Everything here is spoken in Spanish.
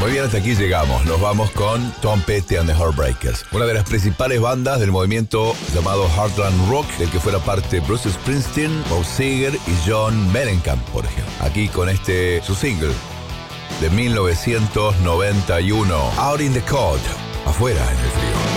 Muy bien, hasta aquí llegamos. Nos vamos con Tom Petty and the Heartbreakers, una de las principales bandas del movimiento llamado Heartland Rock, del que fuera parte Bruce Springsteen, Bob Seger y John Mellencamp, por ejemplo. Aquí con su single de 1991, Out in the Cold, afuera en el frío.